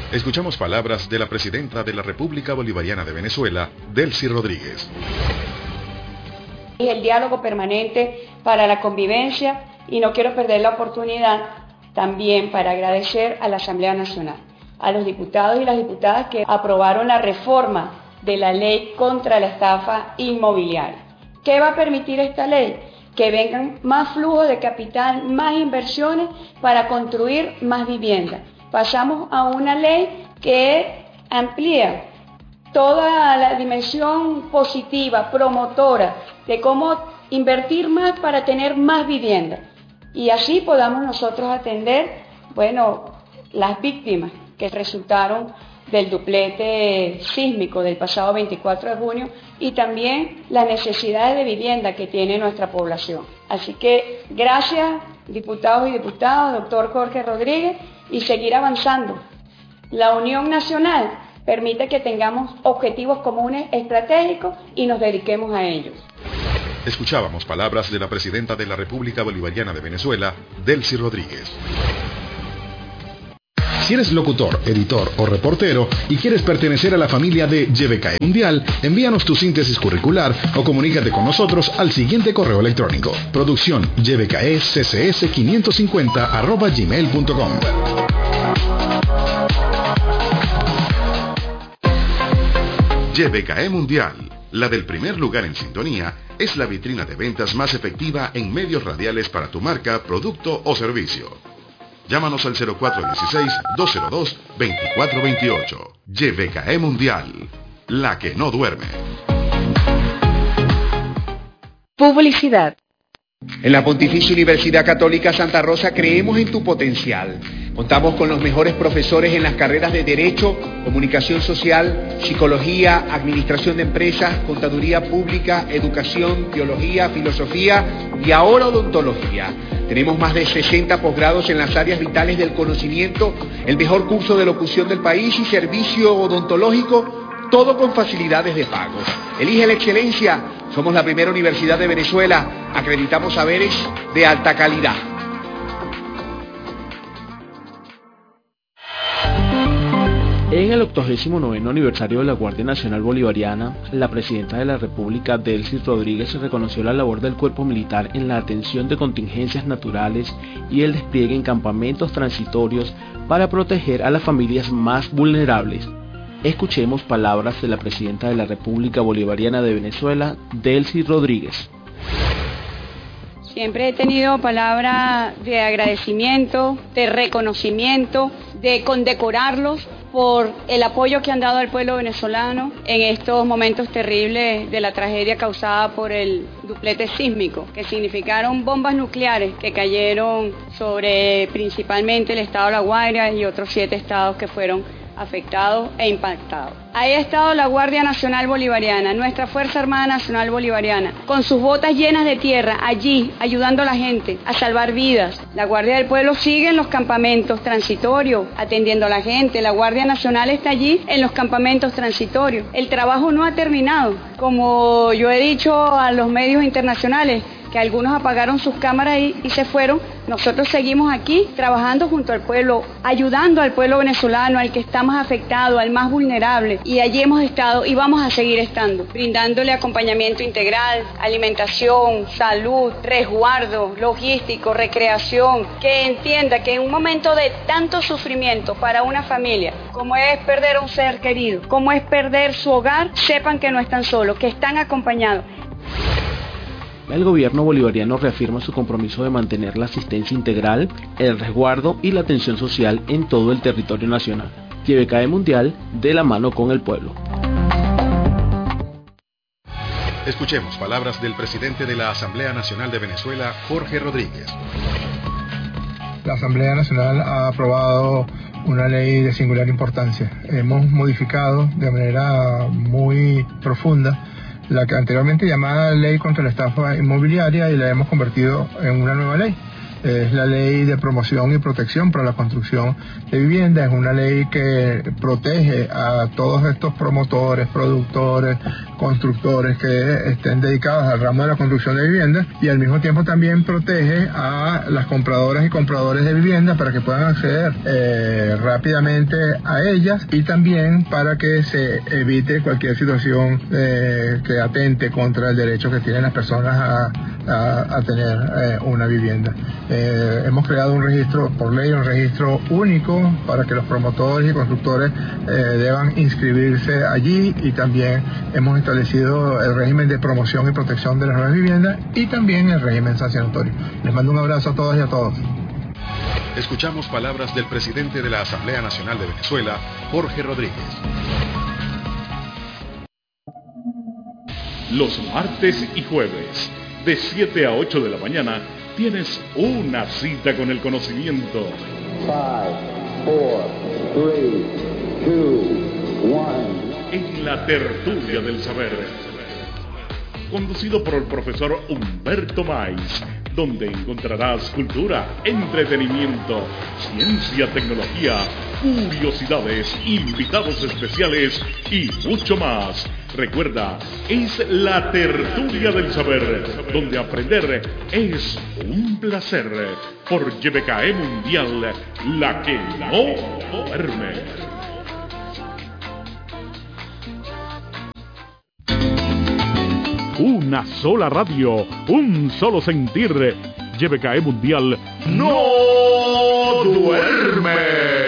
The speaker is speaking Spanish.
Escuchamos palabras de la presidenta de la República Bolivariana de Venezuela, Delcy Rodríguez. El diálogo permanente para la convivencia, y no quiero perder la oportunidad también para agradecer a la Asamblea Nacional, a los diputados y las diputadas que aprobaron la reforma de la ley contra la estafa inmobiliaria. ¿Qué va a permitir esta ley? Que vengan más flujos de capital, más inversiones para construir más viviendas. Pasamos a una ley que amplía toda la dimensión positiva, promotora, de cómo invertir más para tener más viviendas. Y así podamos nosotros atender, las víctimas que resultaron del duplete sísmico del pasado 24 de junio y también las necesidades de vivienda que tiene nuestra población. Así que gracias, diputados y diputadas, doctor Jorge Rodríguez, y seguir avanzando. La Unión Nacional permite que tengamos objetivos comunes estratégicos y nos dediquemos a ellos. Escuchábamos palabras de la presidenta de la República Bolivariana de Venezuela, Delcy Rodríguez. Si eres locutor, editor o reportero y quieres pertenecer a la familia de YBKE Mundial, envíanos tu síntesis curricular o comunícate con nosotros al siguiente correo electrónico: producción ybkaeccs550@gmail.com. YBKE Mundial, la del primer lugar en sintonía, es la vitrina de ventas más efectiva en medios radiales para tu marca, producto o servicio. Llámanos al 0416-202-2428. YBKE Mundial, la que no duerme. Publicidad. En la Pontificia Universidad Católica Santa Rosa creemos en tu potencial. Contamos con los mejores profesores en las carreras de Derecho, Comunicación Social, Psicología, Administración de Empresas, Contaduría Pública, Educación, Teología, Filosofía y ahora Odontología. Tenemos más de 60 posgrados en las áreas vitales del conocimiento, el mejor curso de locución del país y servicio odontológico, todo con facilidades de pago. Elige la excelencia. Somos la primera universidad de Venezuela. Acreditamos saberes de alta calidad. En el 89º aniversario de la Guardia Nacional Bolivariana, la presidenta de la República, Delcy Rodríguez, reconoció la labor del cuerpo militar en la atención de contingencias naturales y el despliegue en campamentos transitorios para proteger a las familias más vulnerables. Escuchemos palabras de la presidenta de la República Bolivariana de Venezuela, Delcy Rodríguez. Siempre he tenido palabras de agradecimiento, de reconocimiento, de condecorarlos por el apoyo que han dado al pueblo venezolano en estos momentos terribles de la tragedia causada por el duplete sísmico, que significaron bombas nucleares que cayeron sobre principalmente el estado de La Guaira y otros 7 estados que fueron afectados e impactados. Ahí ha estado la Guardia Nacional Bolivariana, nuestra Fuerza Armada Nacional Bolivariana, con sus botas llenas de tierra, allí, ayudando a la gente a salvar vidas. La Guardia del Pueblo sigue en los campamentos transitorios, atendiendo a la gente. La Guardia Nacional está allí en los campamentos transitorios. El trabajo no ha terminado. Como yo he dicho a los medios internacionales, que algunos apagaron sus cámaras y se fueron, nosotros seguimos aquí trabajando junto al pueblo, ayudando al pueblo venezolano, al que está más afectado, al más vulnerable, y allí hemos estado y vamos a seguir estando, brindándole acompañamiento integral, alimentación, salud, resguardo, logístico, recreación, que entienda que en un momento de tanto sufrimiento para una familia, como es perder a un ser querido, como es perder su hogar, sepan que no están solos, que están acompañados. El gobierno bolivariano reafirma su compromiso de mantener la asistencia integral, el resguardo y la atención social en todo el territorio nacional. YBKE Mundial, de la mano con el pueblo. Escuchemos palabras del presidente de la Asamblea Nacional de Venezuela, Jorge Rodríguez. La Asamblea Nacional ha aprobado una ley de singular importancia. Hemos modificado de manera muy profunda la que anteriormente llamada Ley contra la Estafa Inmobiliaria y la hemos convertido en una nueva ley. Es la ley de promoción y protección para la construcción de vivienda. Es una ley que protege a todos estos promotores, productores, constructores que estén dedicados al ramo de la construcción de vivienda, y al mismo tiempo también protege a las compradoras y compradores de vivienda para que puedan acceder rápidamente a ellas, y también para que se evite cualquier situación que atente contra el derecho que tienen las personas a tener una vivienda. Hemos creado un registro, por ley, un registro único para que los promotores y constructores deban inscribirse allí, y también hemos establecido el régimen de promoción y protección de las nuevas viviendas y también el régimen sancionatorio. Les mando un abrazo a todas y a todos. Escuchamos palabras del presidente de la Asamblea Nacional de Venezuela, Jorge Rodríguez. Los martes y jueves, de 7 a 8 de la mañana, tienes una cita con el conocimiento. 5, 4, 3, 2, 1. En la tertulia del saber, conducido por el profesor Humberto Maiz, donde encontrarás cultura, entretenimiento, ciencia, tecnología, curiosidades, invitados especiales y mucho más. Recuerda, es la tertulia del saber, donde aprender es un placer. Por YBKE Mundial, la que no duerme. Una sola radio, un solo sentir. YBKE Mundial no duerme.